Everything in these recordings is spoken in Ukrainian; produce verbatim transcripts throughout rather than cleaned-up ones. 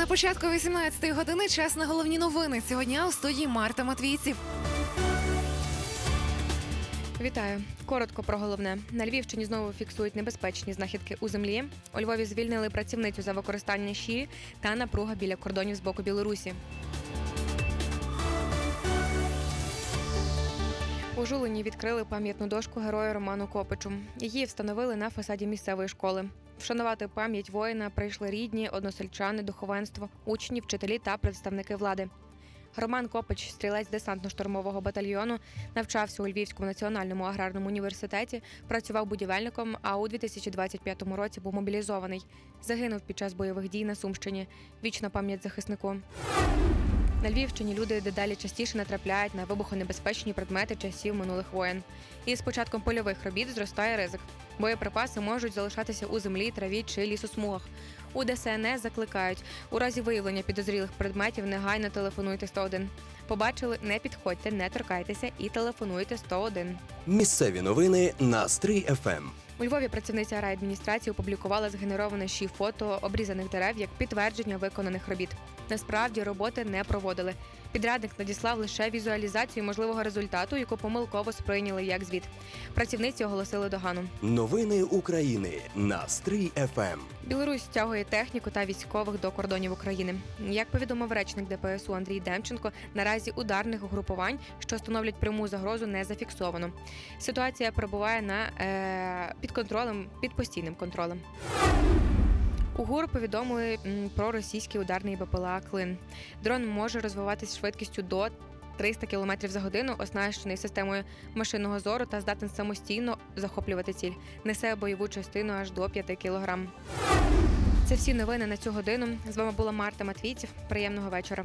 На початку вісімнадцятої години час на головні новини. Цього дня у студії Марта Матвійців. Вітаю. Коротко про головне. На Львівщині знову фіксують небезпечні знахідки у землі. У Львові звільнили працівницю за використання ШІ та напруга біля кордонів з боку Білорусі. У Жулині відкрили пам'ятну дошку герою Роману Копичу. Її встановили на фасаді місцевої школи. Вшанувати пам'ять воїна прийшли рідні, односельчани, духовенство, учні, вчителі та представники влади. Роман Копич, стрілець десантно-штурмового батальйону, навчався у Львівському національному аграрному університеті, працював будівельником, а у дві тисячі двадцять п'ятому році був мобілізований. Загинув під час бойових дій на Сумщині. Вічна пам'ять захиснику. На Львівщині люди дедалі частіше натрапляють на вибухонебезпечні предмети часів минулих воєн. І з початком польових робіт зростає ризик. Боєприпаси можуть залишатися у землі, траві чи лісосмугах. У Де Се Ен Е закликають, у разі виявлення підозрілих предметів негайно телефонуйте сто один. Побачили – не підходьте, не торкайтеся і телефонуйте сто один. Місцеві новини на Стрий еф ем. У Львові працівниця райадміністрації опублікувала згенероване ШІ фото обрізаних дерев як підтвердження виконаних робіт. Насправді роботи не проводили. Підрядник надіслав лише візуалізацію можливого результату, яку помилково сприйняли як звіт. Працівниці оголосили догану. Новини України на Стрий еф ем. Білорусь стягує техніку та військових до кордонів України. Як повідомив речник Де Пе Ес У Андрій Демченко, наразі ударних угрупувань, що становлять пряму загрозу, не зафіксовано. Ситуація перебуває на е, під контролем, під постійним контролем. У ГУР повідомили про російський ударний Бе Пе Ел А «Клин». Дрон може розвиватися швидкістю до триста кілометрів за годину, оснащений системою машинного зору та здатен самостійно захоплювати ціль. Несе бойову частину аж до п'яти кілограм. Це всі новини на цю годину. З вами була Марта Матвійців. Приємного вечора.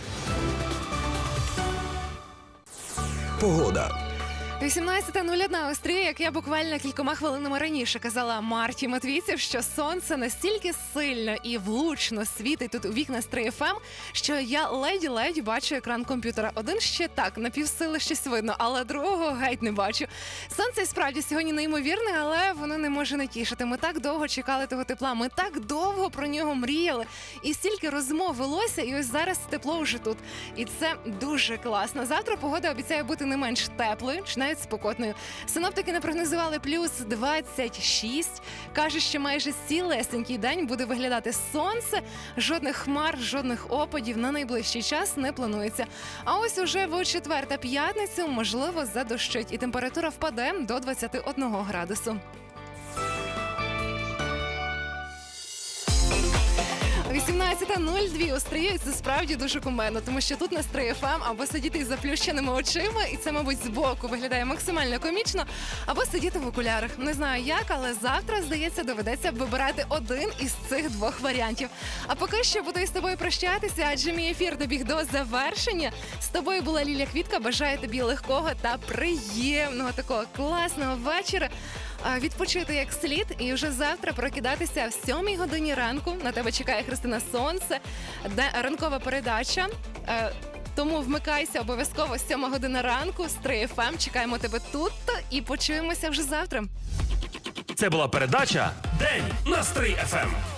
Погода. вісімнадцята нуль одна у Стрії, як я буквально кількома хвилинами раніше казала Марті Матвійців, що сонце настільки сильно і влучно світить тут у вікна Стрий еф ем, що я ледь-ледь бачу екран комп'ютера. Один ще так, на півсили щось видно, але другого геть не бачу. Сонце справді сьогодні неймовірне, але воно не може не тішити. Ми так довго чекали того тепла, ми так довго про нього мріяли. І стільки розмов велося, і ось зараз тепло вже тут. І це дуже класно. Завтра погода обіцяє бути не менш теплою, чи навіть спекотною. Синоптики напрогнозували плюс двадцять шість. Кажуть, що майже цілесенький день буде виглядати сонце. Жодних хмар, жодних опадів на найближчий час не планується. А ось уже в четвер та п'ятницю, можливо, задощить. І температура впаде до двадцяти одного градусу. вісімнадцята нуль два у Стрії – це справді дуже кумедно, тому що тут на Стрий еф ем або сидіти із заплющеними очима, і це, мабуть, збоку виглядає максимально комічно, або сидіти в окулярах. Не знаю як, але завтра, здається, доведеться вибирати один із цих двох варіантів. А поки що буду із тобою прощатися, адже мій ефір добіг до завершення. З тобою була Лілія Квітка. Бажаю тобі легкого та приємного такого класного вечора. Відпочити як слід і вже завтра прокидатися в сьомій годині ранку. На тебе чекає Христина Сонце, ранкова передача. Тому вмикайся обов'язково з сьома година ранку. Стрий еф ем. Чекаємо тебе тут і почуємося вже завтра. Це була передача «День на Стрий еф ем».